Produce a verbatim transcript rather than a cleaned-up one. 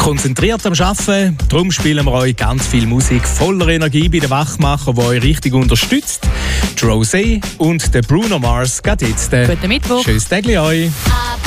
konzentriert am Arbeiten. Darum spielen wir euch ganz viel Musik voller Energie bei den Wachmachern, die euch richtig unterstützt. Die Rosé und der Bruno Mars geht jetzt. Guten Mittwoch. Tschüss, Tägli euch.